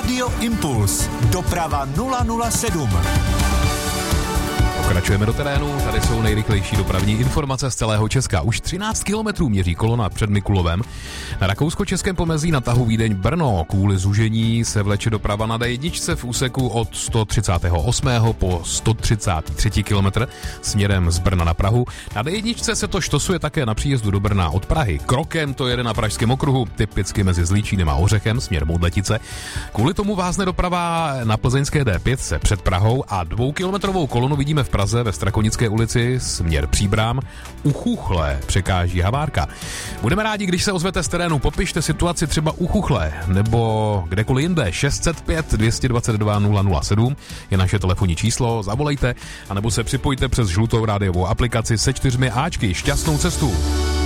Radio Impuls. Doprava 007. Pokračujeme do terénu, tady jsou nejrychlejší dopravní informace z celého Česka. Už 13 kilometrů měří kolona před Mikulovem. Na rakousko-českém pomezí na tahu Vídeň-Brno kvůli zužení se vleče doprava na D1 v úseku od 138. po 133 kilometr směrem z Brna na Prahu. Na D1 se to štosuje také na příjezdu do Brna od Prahy. Krokem to jede na pražském okruhu, typicky mezi Zlíčínem a Ořechem směr Modletice. Kvůli tomu vázne doprava na plzeňské D5 před Prahou a 2kilometrovou kolonu vidíme v Praze ve Strakonické ulici směr Příbram. U Chuchle překáží havárka. Budeme rádi, když se ozvete z terénu, popište situaci třeba u Chuchle nebo kdekoliv jinde. 605 222 007 je naše telefonní číslo, zavolejte, anebo se připojte přes žlutou rádiovou aplikaci se 4 Ačky. Šťastnou cestu.